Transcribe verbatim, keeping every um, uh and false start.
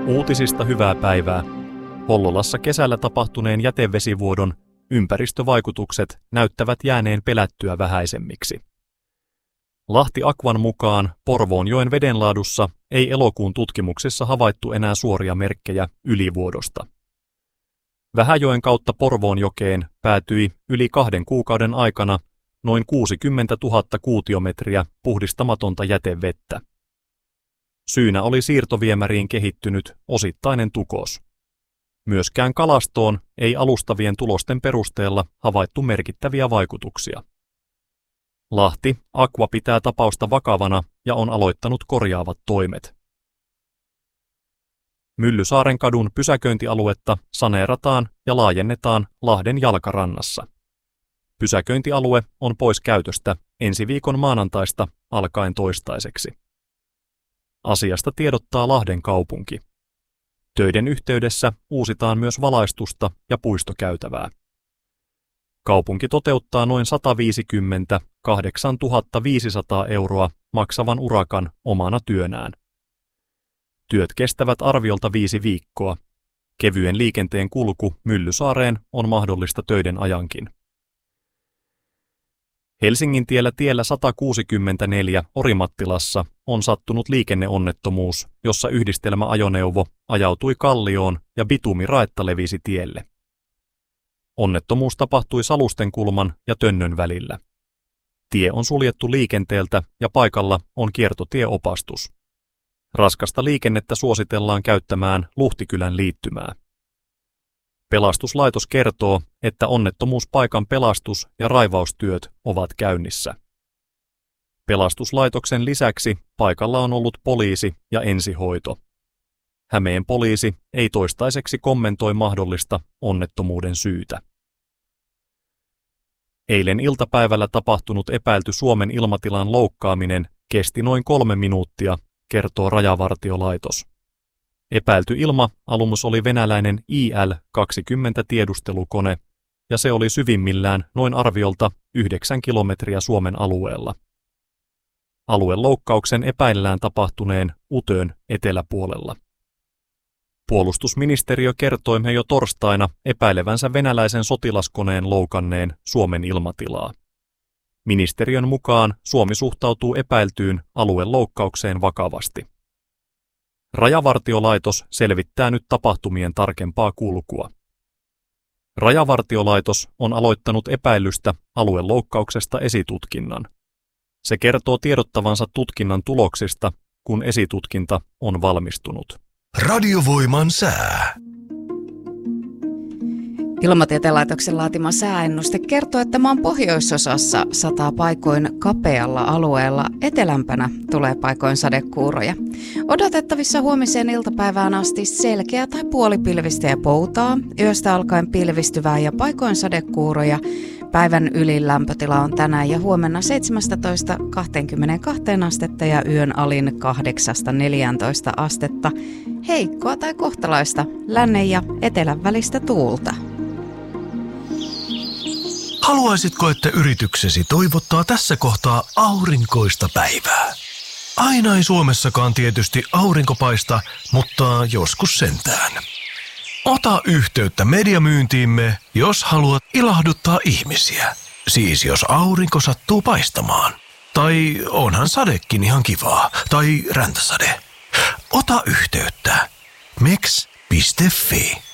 Uutisista hyvää päivää. Hollolassa kesällä tapahtuneen jätevesivuodon ympäristövaikutukset näyttävät jääneen pelättyä vähäisemmiksi. Lahti Aquan mukaan Porvoonjoen vedenlaadussa ei elokuun tutkimuksissa havaittu enää suoria merkkejä ylivuodosta. Vähäjoen kautta Porvoonjokeen päätyi yli kahden kuukauden aikana noin kuusikymmentätuhatta kuutiometriä puhdistamatonta jätevettä. Syynä oli siirtoviemäriin kehittynyt osittainen tukos. Myöskään kalastoon ei alustavien tulosten perusteella havaittu merkittäviä vaikutuksia. Lahti Aqua pitää tapausta vakavana ja on aloittanut korjaavat toimet. Myllysaaren kadun pysäköintialuetta saneerataan ja laajennetaan Lahden jalkarannassa. Pysäköintialue on pois käytöstä ensi viikon maanantaista alkaen toistaiseksi. Asiasta tiedottaa Lahden kaupunki. Töiden yhteydessä uusitaan myös valaistusta ja puistokäytävää. Kaupunki toteuttaa noin sata viisikymmentäkahdeksantuhatta viisisataa euroa maksavan urakan omana työnään. Työt kestävät arviolta viisi viikkoa. Kevyen liikenteen kulku Myllysaareen on mahdollista töiden ajankin. Helsingintiellä tiellä sata kuusikymmentäneljä Orimattilassa on sattunut liikenneonnettomuus, jossa yhdistelmäajoneuvo ajautui kallioon ja bitumiraetta levisi tielle. Onnettomuus tapahtui Salustenkulman ja Tönnön välillä. Tie on suljettu liikenteeltä ja paikalla on kiertotieopastus. Raskasta liikennettä suositellaan käyttämään Luhtikylän liittymää. Pelastuslaitos kertoo, että onnettomuuspaikan pelastus- ja raivaustyöt ovat käynnissä. Pelastuslaitoksen lisäksi paikalla on ollut poliisi ja ensihoito. Hämeen poliisi ei toistaiseksi kommentoi mahdollista onnettomuuden syytä. Eilen iltapäivällä tapahtunut epäilty Suomen ilmatilan loukkaaminen kesti noin kolme minuuttia, kertoo Rajavartiolaitos. Epäilty ilma-alumus oli venäläinen I L kaksikymmentä tiedustelukone, ja se oli syvimmillään noin arviolta yhdeksän kilometriä Suomen alueella. Alueloukkauksen epäillään tapahtuneen Utön eteläpuolella. Puolustusministeriö kertoi jo torstaina epäilevänsä venäläisen sotilaskoneen loukanneen Suomen ilmatilaa. Ministeriön mukaan Suomi suhtautuu epäiltyyn alueloukkaukseen vakavasti. Rajavartiolaitos selvittää nyt tapahtumien tarkempaa kulkua. Rajavartiolaitos on aloittanut epäilystä alueloukkauksesta esitutkinnan. Se kertoo tiedottavansa tutkinnan tuloksista, kun esitutkinta on valmistunut. Radiovoiman sää. Ilmatieteen laitoksen laatima sääennuste kertoo, että maan pohjoisosassa sataa paikoin kapealla alueella, etelämpänä tulee paikoin sadekuuroja. Odotettavissa huomiseen iltapäivään asti selkeä tai puolipilvistä ja poutaa, yöstä alkaen pilvistyvää ja paikoin sadekuuroja. Päivän ylin lämpötila on tänään ja huomenna seitsemästätoista kaksikymmentäkaksi astetta ja yön alin kahdeksasta neljääntoista astetta. Heikkoa tai kohtalaista lännen ja etelän välistä tuulta. Haluaisitko, että yrityksesi toivottaa tässä kohtaa aurinkoista päivää? Aina ei Suomessakaan tietysti aurinko paista, mutta joskus sentään. Ota yhteyttä mediamyyntiimme, jos haluat ilahduttaa ihmisiä. Siis jos aurinko sattuu paistamaan. Tai onhan sadekin ihan kivaa. Tai räntäsade. Ota yhteyttä. meks piste fi